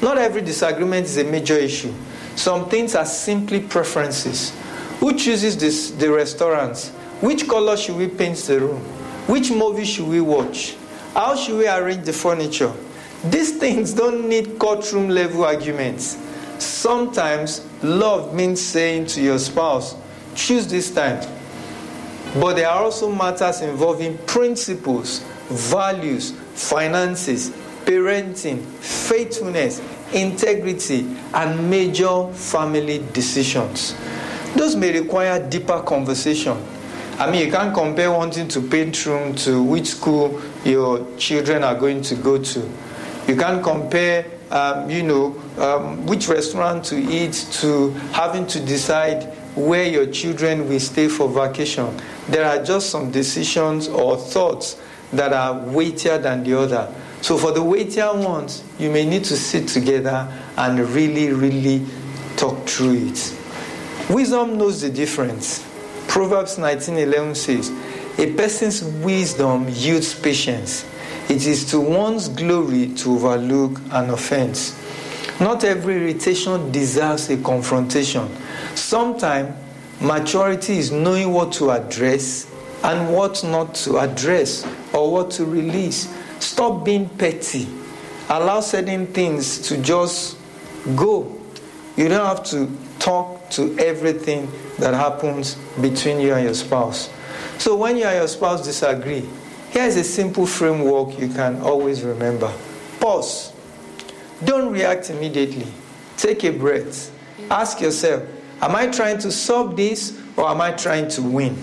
Not every disagreement is a major issue. Some things are simply preferences. Who chooses the restaurants? Which color should we paint the room? Which movie should we watch? How should we arrange the furniture? These things don't need courtroom level arguments. Sometimes love means saying to your spouse, choose this time. But there are also matters involving principles, values, finances, parenting, faithfulness, integrity, and major family decisions. Those may require deeper conversation. I mean, you can't compare wanting to paint room to which school your children are going to go to. You can't compare, which restaurant to eat to having to decide where your children will stay for vacation. There are just some decisions or thoughts that are weightier than the other. So for the weightier ones, you may need to sit together and really, really talk through it. Wisdom knows the difference. Proverbs 19:11 says, a person's wisdom yields patience. It is to one's glory to overlook an offense. Not every irritation deserves a confrontation. Sometimes maturity is knowing what to address and what not to address or what to release. Stop being petty. Allow certain things to just go. You don't have to talk to everything that happens between you and your spouse. So when you and your spouse disagree, here's a simple framework you can always remember. Pause. Don't react immediately. Take a breath. Ask yourself, am I trying to solve this or am I trying to win?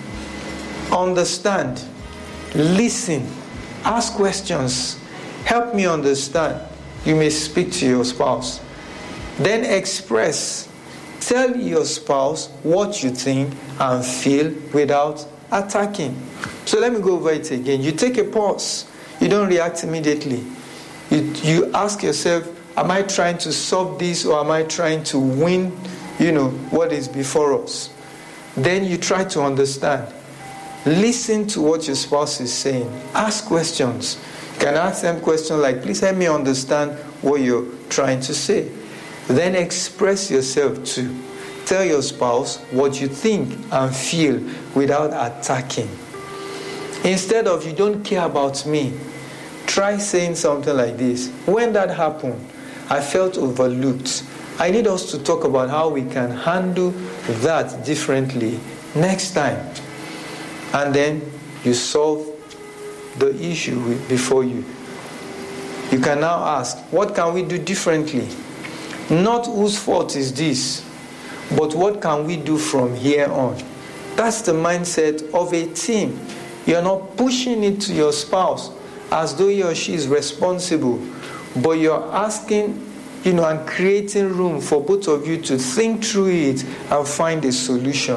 Understand. Listen. Ask questions. Help me understand. You may speak to your spouse. Then express. Tell your spouse what you think and feel without attacking. So let me go over it again. You take a pause. You don't react immediately. You ask yourself, am I trying to solve this or am I trying to win, what is before us? Then you try to understand. Listen to what your spouse is saying. Ask questions. You can ask them questions like, please help me understand what you're trying to say. Then express yourself too. Tell your spouse what you think and feel without attacking. Instead of, you don't care about me, try saying something like this. When that happened, I felt overlooked. I need us to talk about how we can handle that differently next time. And then you solve the issue before you. You can now ask, what can we do differently? Not whose fault is this, but what can we do from here on? That's the mindset of a team. You're not pushing it to your spouse as though he or she is responsible, but you're asking, and creating room for both of you to think through it and find a solution.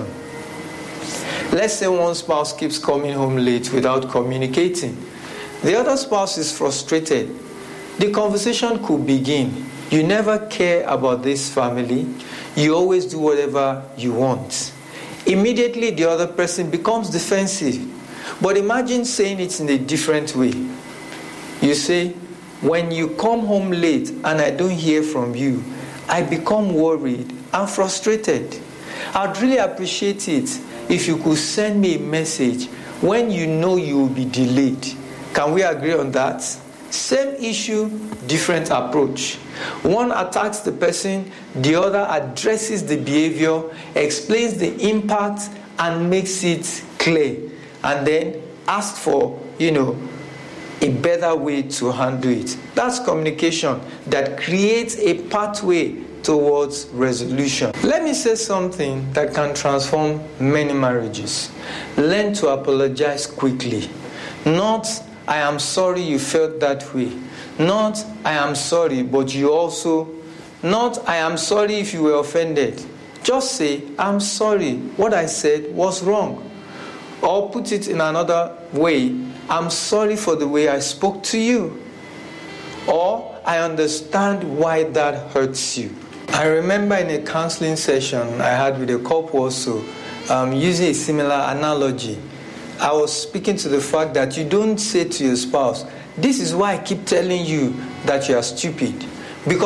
Let's say one spouse keeps coming home late without communicating. The other spouse is frustrated. The conversation could begin. You never care about this family. You always do whatever you want. Immediately the other person becomes defensive. But imagine saying it in a different way. You say, when you come home late and I don't hear from you, I become worried and frustrated. I'd really appreciate it if you could send me a message when you know you will be delayed. Can we agree on that? Same issue, different approach. One attacks the person, the other addresses the behavior, explains the impact, and makes it clear. And then asks for, a better way to handle it. That's communication that creates a pathway towards resolution. Let me say something that can transform many marriages. Learn to apologize quickly. Not, I am sorry you felt that way. Not, I am sorry, but you also. Not, I am sorry if you were offended. Just say, I'm sorry, what I said was wrong. Or put it in another way, I'm sorry for the way I spoke to you. Or, I understand why that hurts you. I remember in a counseling session I had with a couple also, using a similar analogy. I was speaking to the fact that you don't say to your spouse, this is why I keep telling you that you are stupid.